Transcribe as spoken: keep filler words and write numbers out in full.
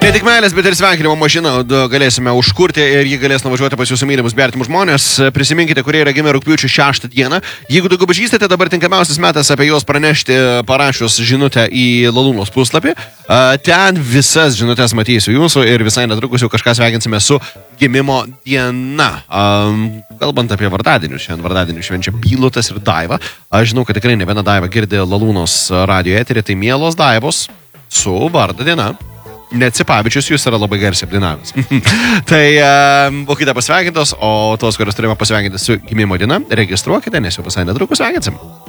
Ne tik meilės, bet ir sveikinimo mašiną galėsime užkurti ir jį galės nuvažiuoti pas jūsų mylimus bertimus žmonės. Prisiminkite, kurie yra gimę rugpjūčio šeštą dieną. Jeigu daugiau pažįstate, dabar tinkamiausias metas apie juos pranešti parašius žinutę į Lalūnos puslapį. Ten visas žinutės matysiu jūsų ir visai netrukus jau kažką sveikinsime su gimimo diena. Kalbant apie vardadienius, šiandien vardadienį švenčia Pilotas ir Daiva. Aš žinau, kad tikrai ne viena Daiva girdi Lalūnos radio eterį, tai mielos Daivos su vardo diena. Necipavičius jūs yra labai garsiai apdainavęs. Tai uh, būkite pasveikintos, o tos, kurios turime pasveikinti su gimimo diena, registruokite, nes jau visai netrukus sveikinsim.